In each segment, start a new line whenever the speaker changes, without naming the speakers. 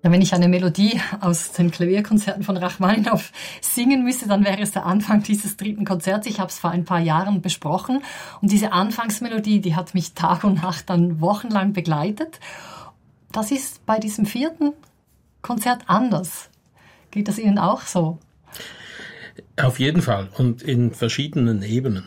Ja, wenn ich eine Melodie aus den Klavierkonzerten von Rachmaninow singen müsste, dann wäre es der Anfang dieses 3. Konzerts. Ich habe es vor ein paar Jahren besprochen und diese Anfangsmelodie, die hat mich Tag und Nacht dann wochenlang begleitet. Das ist bei diesem 4. Konzert anders. Geht das Ihnen auch so?
Auf jeden Fall und in verschiedenen Ebenen.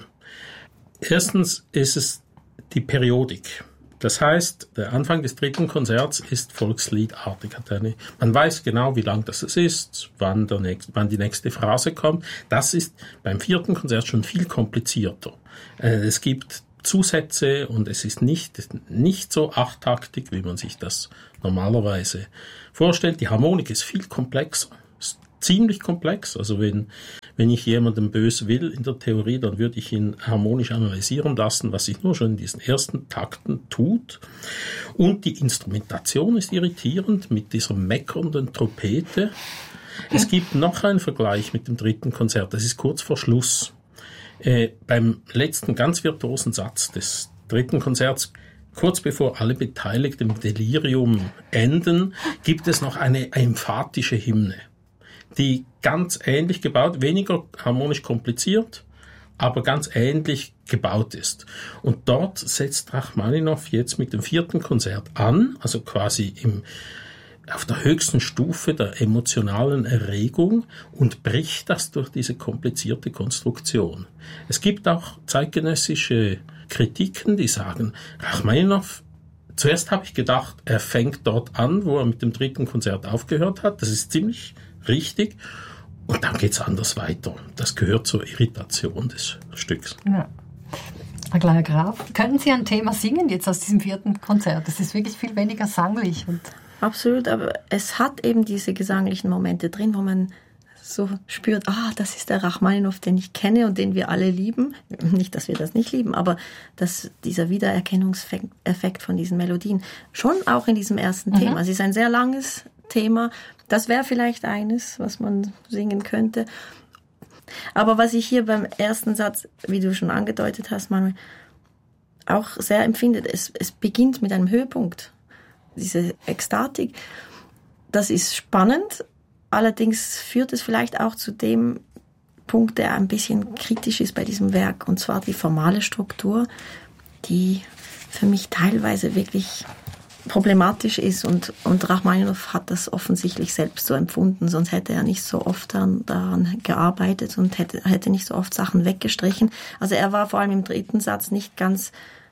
Erstens ist es die Periodik. Das heißt, der Anfang des 3. Konzerts ist volksliedartig. Man weiß genau, wie lang das ist, wann die nächste Phrase kommt. Das ist beim 4. Konzert schon viel komplizierter. Es gibt Zusätze und es ist nicht so achttaktig, wie man sich das normalerweise vorstellt. Die Harmonik ist viel komplexer, ist ziemlich komplex. Also wenn ich jemandem böse will in der Theorie, dann würde ich ihn harmonisch analysieren lassen, was sich nur schon in diesen ersten Takten tut. Und die Instrumentation ist irritierend mit dieser meckernden Trompete. Es gibt noch einen Vergleich mit dem 3. Konzert, das ist kurz vor Schluss. Beim letzten ganz virtuosen Satz des 3. Konzerts, kurz bevor alle Beteiligten im Delirium enden, gibt es noch eine emphatische Hymne, die ganz ähnlich gebaut, weniger harmonisch kompliziert, aber ganz ähnlich gebaut ist. Und dort setzt Rachmaninow jetzt mit dem 4. Konzert an, also quasi auf der höchsten Stufe der emotionalen Erregung und bricht das durch diese komplizierte Konstruktion. Es gibt auch zeitgenössische Kritiken, die sagen, Rachmaninow, zuerst habe ich gedacht, er fängt dort an, wo er mit dem 3. Konzert aufgehört hat. Das ist ziemlich richtig. Und dann geht's anders weiter. Das gehört zur Irritation des Stücks.
Ja. Herr Kleyer-Graf, können Sie ein Thema singen jetzt aus diesem 4. Konzert? Das ist wirklich viel weniger sanglich.
Absolut, aber es hat eben diese gesanglichen Momente drin, wo man so spürt, das ist der Rachmaninow, den ich kenne und den wir alle lieben. Nicht, dass wir das nicht lieben, aber dass dieser Wiedererkennungseffekt von diesen Melodien schon auch in diesem ersten Thema. Es ist ein sehr langes Thema. Das wäre vielleicht eines, was man singen könnte. Aber was ich hier beim ersten Satz, wie du schon angedeutet hast, Manuel, auch sehr empfinde, es beginnt mit einem Höhepunkt. Diese Ekstatik, das ist spannend. Allerdings führt es vielleicht auch zu dem Punkt, der ein bisschen kritisch ist bei diesem Werk, und zwar die formale Struktur, die für mich teilweise wirklich problematisch ist, und Rachmaninow hat das offensichtlich selbst so empfunden, sonst hätte er nicht so oft daran gearbeitet und hätte nicht so oft Sachen weggestrichen. Also er war vor allem im 3. Satz nicht ganz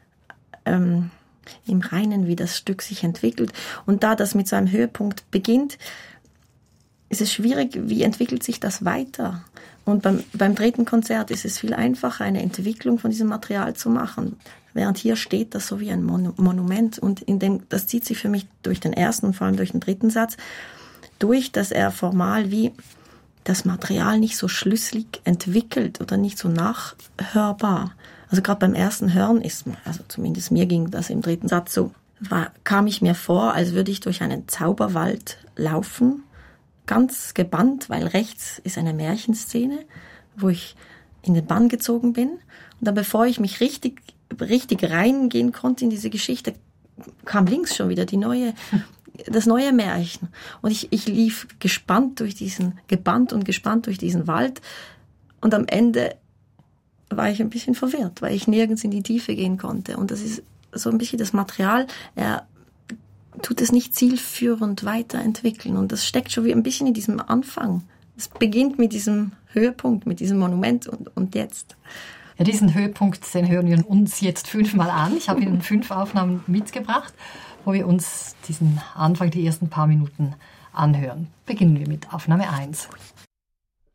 im Reinen, wie das Stück sich entwickelt. Und da das mit so einem Höhepunkt beginnt, ist es schwierig, wie entwickelt sich das weiter? Und beim 3. Konzert ist es viel einfacher, eine Entwicklung von diesem Material zu machen. Während hier steht das so wie ein Monument. Und das zieht sich für mich durch den ersten und vor allem durch den 3. Satz durch, dass er formal wie das Material nicht so schlüssig entwickelt oder nicht so nachhörbar. Also gerade beim ersten Hören also zumindest mir ging das im 3. Satz so, kam ich mir vor, als würde ich durch einen Zauberwald laufen, ganz gebannt, weil rechts ist eine Märchenszene, wo ich in den Bann gezogen bin. Und dann, bevor ich mich richtig reingehen konnte in diese Geschichte, kam links schon wieder das neue Märchen. Und ich lief gebannt durch diesen Wald. Und am Ende war ich ein bisschen verwirrt, weil ich nirgends in die Tiefe gehen konnte. Und das ist so ein bisschen das Material, er tut es nicht zielführend weiterentwickeln. Und das steckt schon wie ein bisschen in diesem Anfang. Es beginnt mit diesem Höhepunkt, mit diesem Monument und jetzt.
Ja, diesen Höhepunkt, den hören wir uns jetzt 5-mal an. Ich habe Ihnen 5 Aufnahmen mitgebracht, wo wir uns diesen Anfang, die ersten paar Minuten anhören. Beginnen wir mit Aufnahme 1.